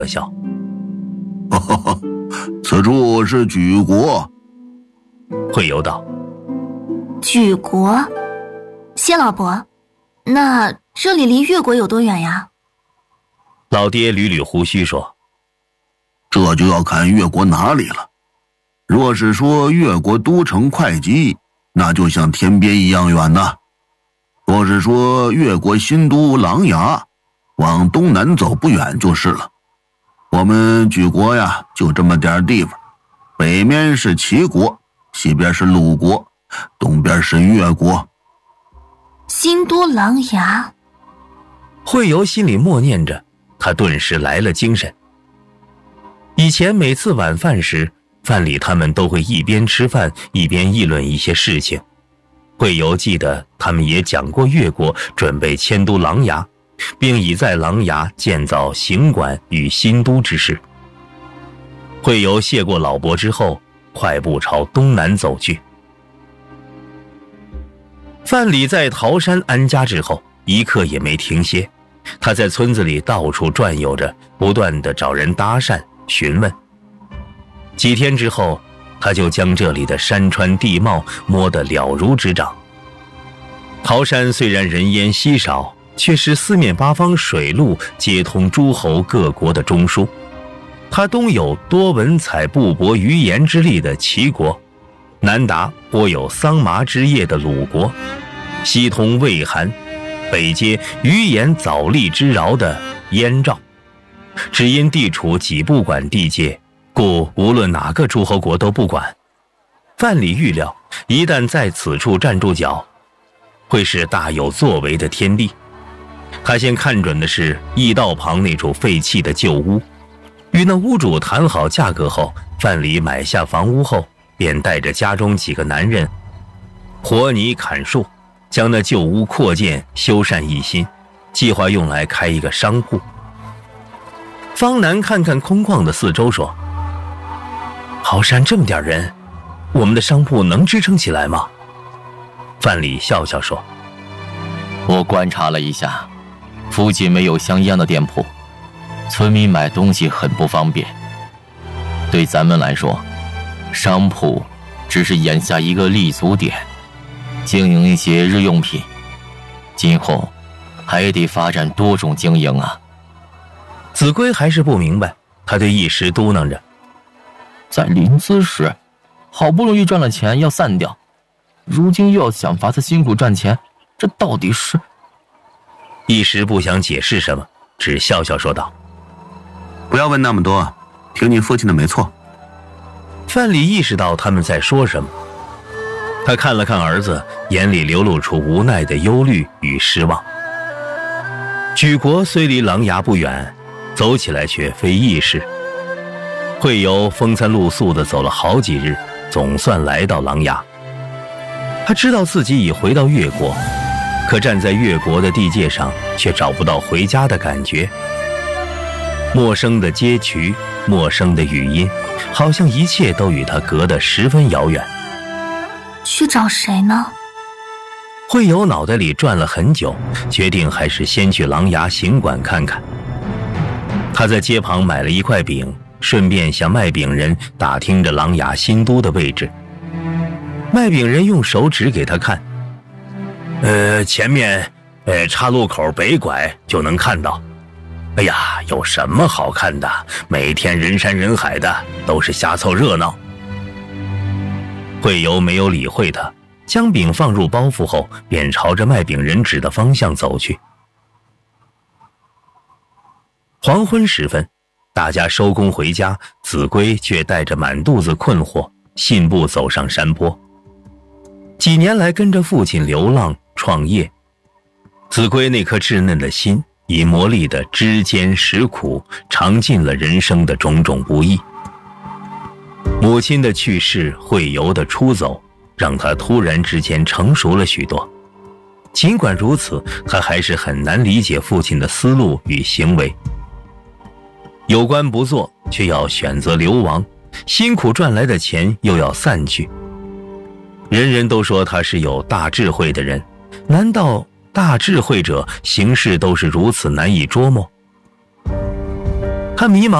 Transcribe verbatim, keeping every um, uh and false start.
了笑。 哈哈，此处是莒国。 惠游道： 莒国？谢老伯，那这里离越国有多远呀？ 老爹捋捋胡须说： 这就要看越国哪里了。若是说越国都城会稽，那就像天边一样远呐。若是说越国新都琅琊，往东南走不远就是了。我们莒国呀，就这么点地方，北面是齐国，西边是鲁国，东边是越国。 新都琅琊。 惠游心里默念着，他顿时来了精神。以前每次晚饭时，范蠡他们都会一边吃饭一边议论一些事情。惠游记得他们也讲过越国准备迁都琅琊，并已在琅琊建造行馆与新都之事。惠游谢过老伯之后，快步朝东南走去。范蠡在桃山安家之后，一刻也没停歇，他在村子里到处转悠着，不断地找人搭讪询问。几天之后，他就将这里的山川地貌摸得了如指掌。桃山虽然人烟稀少，却是四面八方水路接通诸侯各国的中枢。它东有多文采布帛鱼盐之利的齐国，南达颇有桑麻之业的鲁国，西通魏韩，北接鱼盐藻栗之饶的燕赵。只因地处几不管地界，故无论哪个诸侯国都不管。范蠡预料，一旦在此处站住脚，会是大有作为的天地。他先看准的是驿道旁那处废弃的旧屋，与那屋主谈好价格后，范蠡买下房屋后，便带着家中几个男人和泥砍树，将那旧屋扩建修缮一新，计划用来开一个商铺。方南看看空旷的四周说：桃山这么点人，我们的商铺能支撑起来吗？范蠡笑笑说： 我观察了一下，附近没有像样的店铺，村民买东西很不方便。对咱们来说，商铺只是眼下一个立足点，经营一些日用品，今后还得发展多种经营啊。 子规还是不明白，他对一时嘟囔着： 在临淄时，好不容易赚了钱要散掉，如今又要想法子辛苦赚钱，这到底是…… 一时不想解释什么，只笑笑说道： 不要问那么多，听你父亲的没错。 范蠡意识到他们在说什么，他看了看儿子，眼里流露出无奈的忧虑与失望。莒国虽离琅琊不远，走起来却非易事。惠游风餐露宿地走了好几日，总算来到琅琊。他知道自己已回到越国，可站在越国的地界上，却找不到回家的感觉。陌生的街渠，陌生的语音，好像一切都与他隔得十分遥远。 去找谁呢？ 惠游脑袋里转了很久，决定还是先去琅琊行馆看看。他在街旁买了一块饼，顺便向卖饼人打听着琅琊新都的位置。卖饼人用手指给他看，呃，前面，呃，岔路口北拐就能看到。哎呀，有什么好看的？每天人山人海的，都是瞎凑热闹。惠游没有理会他，将饼放入包袱后，便朝着卖饼人指的方向走去。黄昏时分，大家收工回家，子规却带着满肚子困惑，信步走上山坡。几年来跟着父亲流浪创业，子规那颗稚嫩的心已磨砺的知艰识苦，尝尽了人生的种种不易。母亲的去世，惠游的出走，让他突然之间成熟了许多。尽管如此，他还是很难理解父亲的思路与行为。有官不做，却要选择流亡，辛苦赚来的钱又要散去。人人都说他是有大智慧的人，难道大智慧者行事都是如此难以捉摸？ 他迷茫